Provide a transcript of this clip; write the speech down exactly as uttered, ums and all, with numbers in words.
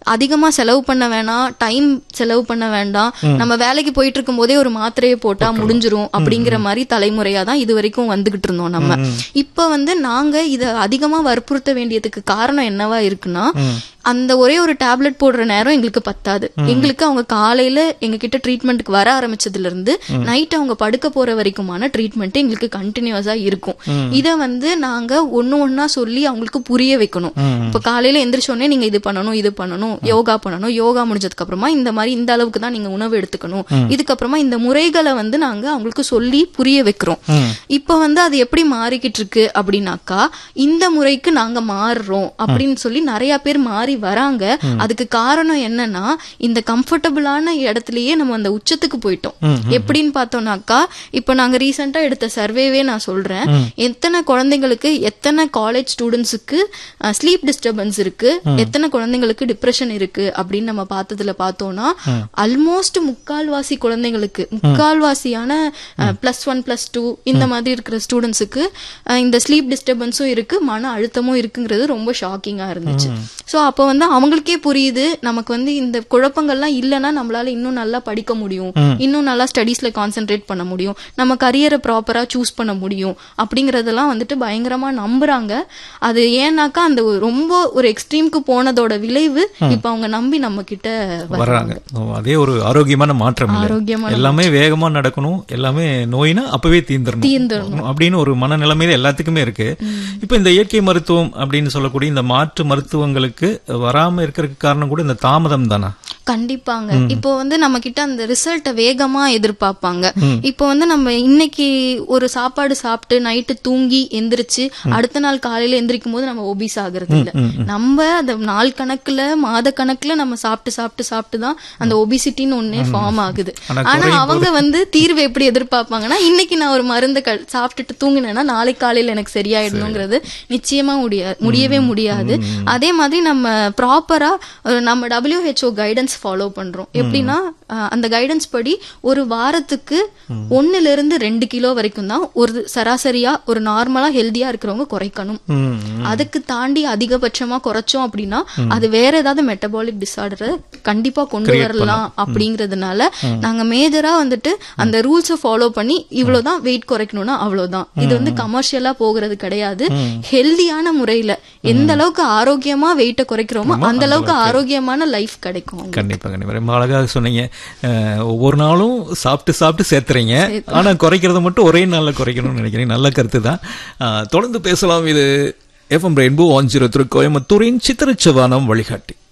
அதிகமா செலவு பண்ண வேணாம், டைம் செலவு பண்ண வேண்டாம், நம்ம வேலைக்கு போயிட்டு இருக்கும் போதே ஒரு மாத்திரையை போட்டா முடிஞ்சிரும் அப்படிங்கிற மாதிரி தலைமுறையா தான் இது வரைக்கும் வந்துகிட்டு இருந்தோம் நம்ம. இப்ப வந்து நாங்க இத அதிகமா வற்புறுத்த வேண்டியதுக்கு காரணம் என்னவா இருக்குன்னா, அந்த ஒரே ஒரு டேப்லெட் போடுற நேரம் எங்களுக்கு பத்தாது. எங்களுக்கு அவங்க காலையில எங்க கிட்ட ட்ரீட்மெண்ட்டுக்கு வர ஆரம்பிச்சதுல இருந்து நைட் அவங்க படுக்க போற வரைக்குமான ட்ரீட்மெண்ட் எங்களுக்கு கண்டினியூஸா இருக்கும். இத வந்து நாங்க ஒன்னு ஒன்னா சொல்லி அவங்களுக்கு புரிய வைக்கணும். இப்ப காலையில எந்திரிச்சோடனே நீங்க இது பண்ணணும், இது பண்ணணும், யோகா பண்ணணும், யோகா முடிஞ்சதுக்கு அப்புறமா இந்த மாதிரி இந்த அளவுக்கு தான் நீங்க உணவு எடுத்துக்கணும், இதுக்கப்புறமா இந்த முறைகளை வந்து நாங்க அவங்களுக்கு சொல்லி புரிய வைக்கிறோம். இப்ப வந்து அது எப்படி மாறிக்கிட்டு இருக்கு அப்படின்னாக்கா, இந்த முறைக்கு நாங்க மாறுறோம் அப்படின்னு சொல்லி நிறைய பேர் மாறி வராங்க. அதுக்கு காரணம் என்னன்னா, இந்த கம்ஃபர்டபுளான இடத்துலயே நம்ம அந்த உச்சத்துக்கு போயிட்டோம். எப்படின்னு பார்த்தோம்னாக்கா, இப்ப நாங்க ரீசெண்டா எடுத்த சர்வேவே நான் சொல்றேன், எத்தனை குழந்தைங்களுக்கு, எத்தனை காலேஜ் ஸ்டூடெண்ட்ஸுக்கு ஸ்லீப் டிஸ்டர்பன்ஸ் இருக்கு, எத்தனை குழந்தைங்களுக்கு டிப்ரெஷன் இருக்கு அப்படின்னு நம்ம பார்த்ததுல பார்த்தோம்னா, ஆல்மோஸ்ட் முக்கால்வாசி குழந்தைங்களுக்கு, முக்கால்வாசியான பிளஸ் ஒன் பிளஸ் டூ இந்த மாதிரி இருக்கிற ஸ்டூடெண்ட்ஸுக்கு இந்த ஸ்லீப் டிஸ்டர்பன்ஸும் இருக்கு, மன அழுத்தமும் இருக்குங்கிறது ரொம்ப ஷாக்கிங்கா இருந்துச்சு. சோ அப்ப வந்து அவங்களுக்கே புரியுது, நமக்கு வந்து இந்த குழப்பங்கள்லாம் இல்லைன்னா நம்மளால இன்னும் நல்லா படிக்க முடியும், இன்னும் நல்லா ஸ்டடீஸ்ல கான்சென்ட்ரேட் பண்ண முடியும், நம்ம கரியரை ப்ராப்பரா சூஸ் பண்ண முடியும் அப்படிங்கறதெல்லாம் வந்துட்டு பயங்கரமா நம்புறாங்க. அது ஏன்னாக்கா அந்த ரொம்ப ஒரு எக்ஸ்ட்ரீம்க்கு போனதோட விளைவு இப்ப அவங்க நம்பி நம்ம கிட்ட வர்றாங்க. அதே ஒரு ஆரோக்கியமான மாற்றம். ஆரோக்கியமான எல்லாமே வேகமா நடக்கணும், எல்லாமே நோயினா அப்பவே தீந்துடணும் தீந்துடணும் அப்படின்னு ஒரு மனநிலைமையில எல்லாத்துக்குமே இருக்கு. இப்ப இந்த இயற்கை மருத்துவம் அப்படின்னு சொல்லக்கூடிய இந்த மாற்று மருத்துவங்களுக்கு வராம இருக்கிறதுக்கு காரணம் கூட இந்த தாமதம் தானா? கண்டிப்பாங்க. இப்போ வந்து நம்ம கிட்ட அந்த ரிசல்ட்டை வேகமா எதிர்பார்ப்பாங்க. இப்போ வந்து நம்ம இன்னைக்கு ஒரு சாப்பாடு சாப்பிட்டு நைட்டு தூங்கி எந்திரிச்சு அடுத்த நாள் காலையில எந்திரிக்கும் போது நம்ம ஒபீஸ் ஆகுறது இல்ல. நம்ம அந்த நாள் கணக்குல மாத கணக்குல நம்ம சாப்பிட்டு சாப்பிட்டு சாப்பிட்டு தான் அந்த ஒபிசிட்டின்னு ஒன்னே ஃபார்ம் ஆகுது. ஆனா அவங்க வந்து தீர்வு எப்படி எதிர்பார்ப்பாங்கன்னா, இன்னைக்கு நான் ஒரு மருந்து சாப்பிட்டுட்டு தூங்கினேன்னா நாளைக்கு காலையில எனக்கு சரியாயிடணுங்கிறது நிச்சயமா முடியாது, முடியவே முடியாது. அதே மாதிரி நம்ம ப்ராப்பரா நம்ம டபிள்யூஹெச்ஓ கைடன்ஸ் ஃபாலோ பண்றோம். எப்படின்னா, அந்த கைடன்ஸ் படி ஒரு வாரத்துக்கு ஒன்னுல இருந்து ரெண்டு கிலோ வரைக்கும் தான் ஒரு சராசரியா ஒரு நார்மலா ஹெல்தியா இருக்கிறவங்க குறைக்கணும். அதுக்கு தாண்டி அதிகபட்சமா குறைச்சோம் அப்படின்னா அது வேற ஏதாவது மெட்டபாலிக் டிசார்டரை கண்டிப்பா கொண்டு வரலாம். அப்படிங்கறதுனால நாங்க மேஜரா வந்துட்டு அந்த ரூல்ஸை ஃபாலோ பண்ணி இவ்வளவுதான் வெயிட் குறைக்கணும்னா அவ்வளவுதான். இது வந்து கமர்ஷியலா போகிறது கிடையாது. ஹெல்தியான முறையில எந்த அளவுக்கு ஆரோக்கியமா வெயிட்டை குறைக்கிறோமோ அந்த அளவுக்கு ஆரோக்கியமான லைஃப் கிடைக்கும். கண்டிப்பா கண்டிப்பா ரொம்ப அழகாக சொன்னீங்க. ஒவ்வொரு நாளும் சாப்பிட்டு சாப்பிட்டு சேர்த்துறீங்க, ஆனா குறைக்கிறத மட்டும் ஒரே நாள்ல குறைக்கணும்னு நினைக்கிறீங்க. நல்ல கருத்து தான். தொடர்ந்து பேசலாம். இது FM rainbow one zero three கோயம்புத்தூரின் சித்திரச்சவானம் வழிகாட்டி.